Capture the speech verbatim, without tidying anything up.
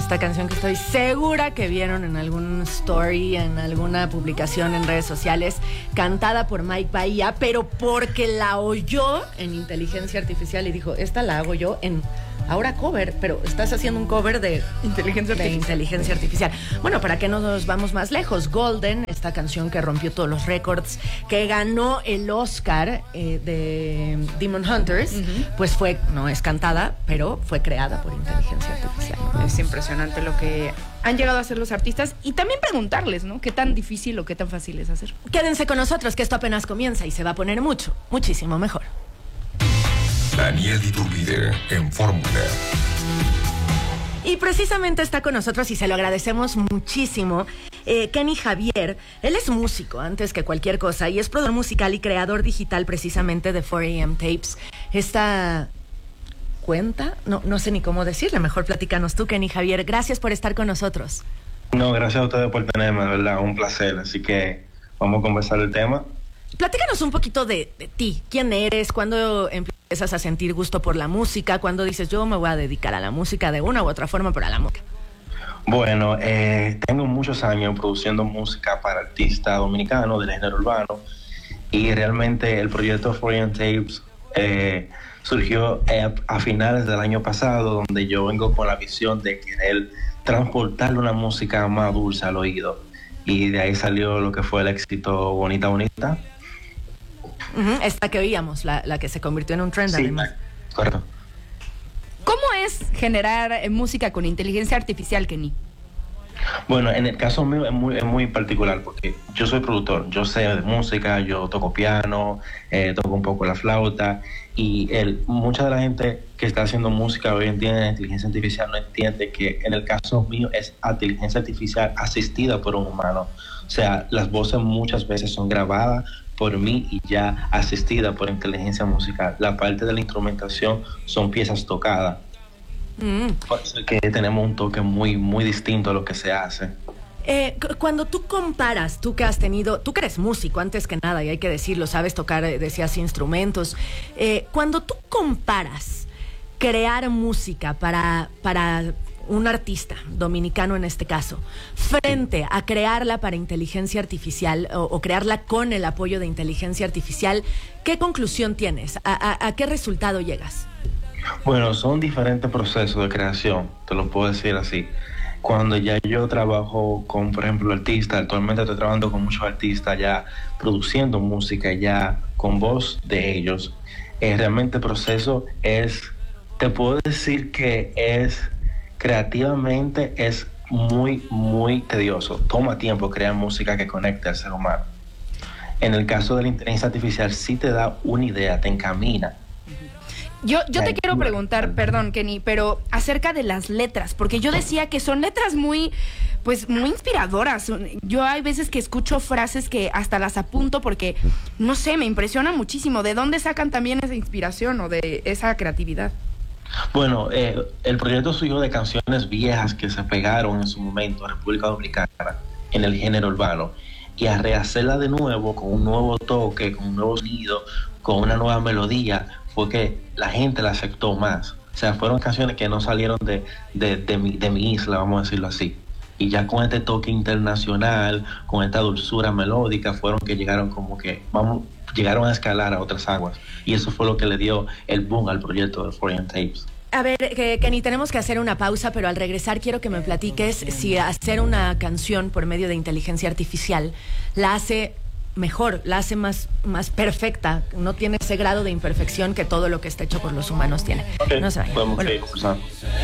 esta canción que estoy segura que vieron en algún story, en alguna publicación en redes sociales, cantada por Mike Bahía, pero porque la oyó en inteligencia artificial y dijo, esta la hago yo en... Ahora cover, pero estás haciendo un cover de inteligencia artificial. De inteligencia artificial. Bueno, ¿para qué nos vamos más lejos? Golden, esta canción que rompió todos los récords, que ganó el Oscar eh, de Demon Hunters, uh-huh. pues fue, no es cantada, pero fue creada por inteligencia artificial. Es impresionante lo que han llegado a hacer los artistas y también preguntarles, ¿no? ¿Qué tan difícil o qué tan fácil es hacer? Quédense con nosotros, que esto apenas comienza y se va a poner mucho, muchísimo mejor. Daniel Iturbide en Fórmula. Y precisamente está con nosotros y se lo agradecemos muchísimo, eh, Kenny Javier. Él es músico antes que cualquier cosa y es productor musical y creador digital precisamente de four a m Tapes. Esta cuenta, no, no sé ni cómo decirle, mejor platícanos tú, Kenny Javier. Gracias por estar con nosotros. No, gracias a ustedes por tenerme, de verdad, un placer. Así que vamos a conversar el tema. Platícanos un poquito de, de ti. ¿Quién eres? ¿Cuándo empiezas a sentir gusto por la música? ¿Cuándo dices, yo me voy a dedicar a la música de una u otra forma, pero a la música? Bueno, eh, tengo muchos años produciendo música para artistas dominicanos del género urbano y realmente el proyecto four a m Tapes eh, surgió eh, a finales del año pasado, donde yo vengo con la visión de querer transportar una música más dulce al oído, y de ahí salió lo que fue el éxito Bonita Bonita. Uh-huh, esta que oíamos, la, la que se convirtió en un trend, sí, además. Correcto. ¿Cómo es generar eh, música con inteligencia artificial, Kenny? Bueno, en el caso mío es muy, es muy particular porque yo soy productor, yo sé de música, yo toco piano, eh, toco un poco la flauta y el, mucha de la gente que está haciendo música hoy en día en inteligencia artificial no entiende que en el caso mío es inteligencia artificial asistida por un humano. O sea, las voces muchas veces son grabadas por mí y ya asistida por inteligencia musical. La parte de la instrumentación son piezas tocadas. Mm. Por eso es que tenemos un toque muy, muy distinto a lo que se hace. Eh, cuando tú comparas, tú que has tenido, tú que eres músico antes que nada, y hay que decirlo, sabes tocar, decías, instrumentos. Eh, cuando tú comparas crear música para, para un artista dominicano en este caso, frente a crearla para inteligencia artificial o, o crearla con el apoyo de inteligencia artificial, ¿qué conclusión tienes? ¿A, a, a qué resultado llegas? Bueno, son diferentes procesos de creación, te lo puedo decir así. Cuando ya yo trabajo con, por ejemplo, artistas, actualmente estoy trabajando con muchos artistas ya produciendo música ya con voz de ellos, eh, realmente el proceso es, te puedo decir que es, creativamente es muy, muy tedioso. Toma tiempo crear música que conecte al ser humano. En el caso de la inteligencia artificial sí te da una idea, te encamina. Yo, yo te quiero preguntar, perdón, Kenny, pero acerca de las letras, porque yo decía que son letras muy, pues, muy inspiradoras. Yo hay veces que escucho frases que hasta las apunto porque, no sé, me impresiona muchísimo. ¿De dónde sacan también esa inspiración o de esa creatividad? Bueno, eh, el proyecto surgió de canciones viejas que se pegaron en su momento en República Dominicana, en el género urbano, y a rehacerla de nuevo con un nuevo toque, con un nuevo sonido, con una nueva melodía, fue que la gente la aceptó más. O sea, fueron canciones que no salieron de, de, de, mi, de mi isla, vamos a decirlo así. Y ya con este toque internacional, con esta dulzura melódica, fueron que llegaron como que, vamos, llegaron a escalar a otras aguas. Y eso fue lo que le dio el boom al proyecto de four a m Tapes. A ver, que, Kenny, tenemos que hacer una pausa, pero al regresar quiero que me platiques si hacer una canción por medio de inteligencia artificial la hace mejor, la hace más, más perfecta, no tiene ese grado de imperfección que todo lo que está hecho por los humanos tiene. Okay. No se vayan. Vamos, Bueno. okay.